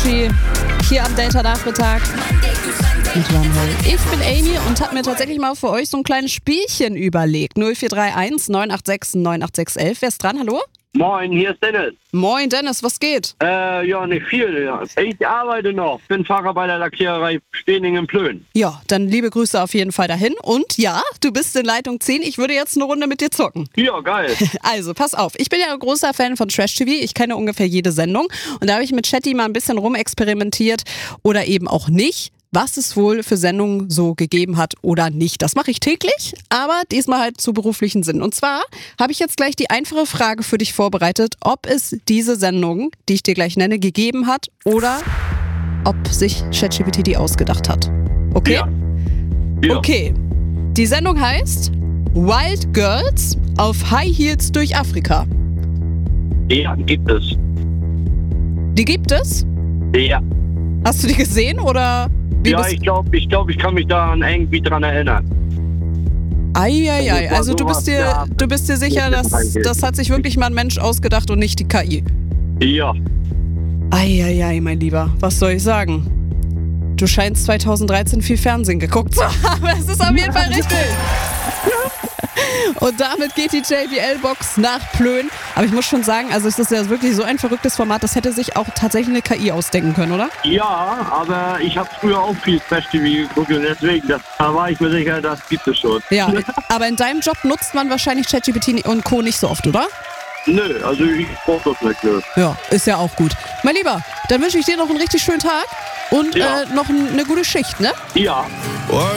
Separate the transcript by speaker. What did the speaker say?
Speaker 1: Energy hier am Delta-Nachmittag. Ich bin Amy und habe mir tatsächlich mal für euch so ein kleines Spielchen überlegt. 0431 986 98611. Wer ist dran? Hallo?
Speaker 2: Moin, hier ist Dennis.
Speaker 1: Moin Dennis, was geht?
Speaker 2: Ja, nicht viel. Ja. Ich arbeite noch. Bin Fahrer bei der Lackiererei Steningen-Plön.
Speaker 1: Ja, dann liebe Grüße auf jeden Fall dahin. Und ja, du bist in Leitung 10. Ich würde jetzt eine Runde mit dir zocken.
Speaker 2: Ja, geil.
Speaker 1: Also, pass auf. Ich bin ja ein großer Fan von Trash TV. Ich kenne ungefähr jede Sendung. Und da habe ich mit Chatty mal ein bisschen rumexperimentiert oder eben auch nicht, was es wohl für Sendungen so gegeben hat oder nicht. Das mache ich täglich, aber diesmal halt zu beruflichen Sinn. Und zwar habe ich jetzt gleich die einfache Frage für dich vorbereitet, ob es diese Sendung, die ich dir gleich nenne, gegeben hat oder ob sich ChatGPT die ausgedacht hat. Okay?
Speaker 2: Ja.
Speaker 1: Okay. Die Sendung heißt Wild Girls auf High Heels durch Afrika.
Speaker 2: Ja, gibt es.
Speaker 1: Die gibt es?
Speaker 2: Ja.
Speaker 1: Hast du die gesehen oder?
Speaker 2: Ja, ich glaube, ich kann mich da irgendwie dran erinnern.
Speaker 1: Eieiei, also du bist dir sicher, das hat sich wirklich mal ein Mensch ausgedacht und nicht die KI?
Speaker 2: Ja.
Speaker 1: Eieiei, mein Lieber, was soll ich sagen? Du scheinst 2013 viel Fernsehen geguckt zu haben, es ist auf jeden Fall richtig. Und damit geht die JBL-Box nach Plön. Aber ich muss schon sagen, also es ist ja wirklich so ein verrücktes Format, das hätte sich auch tatsächlich eine KI ausdenken können, oder?
Speaker 2: Ja, aber ich habe früher auch viel Trash-TV geguckt und deswegen, da war ich mir sicher, das gibt es schon.
Speaker 1: Ja, aber in deinem Job nutzt man wahrscheinlich ChatGPT und Co. nicht so oft, oder?
Speaker 2: Nö, also ich brauche das nicht. Nö.
Speaker 1: Ja, ist ja auch gut. Mein Lieber, dann wünsche ich dir noch einen richtig schönen Tag und noch eine gute Schicht, ne?
Speaker 2: Ja.